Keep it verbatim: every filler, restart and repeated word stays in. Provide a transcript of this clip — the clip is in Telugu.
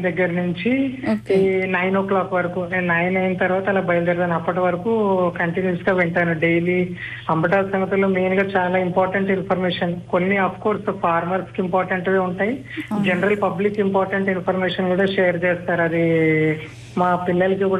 దగ్గర నుంచి ఓకే. ఈ నైన్ ఓ క్లాక్ వరకు నేను నైన్ అయిన తర్వాత అలా బయలుదేరుతాను. అప్పటి వరకు కంటిన్యూస్ గా వింటాను డైలీ. అంబటాల సంగతుల్లో మెయిన్ గా చాలా ఇంపార్టెంట్ ఇన్ఫర్మేషన్ కొన్ని ఆఫ్ కోర్స్ ఫార్మర్స్ కి ఇంపార్టెంట్ ఉంటాయి, అవును. జనరల్ పబ్లిక్ ఇంపార్టెంట్ ఇన్ఫర్మేషన్ కూడా షేర్ చేస్తారు. అది మా పిల్లలకి కూడా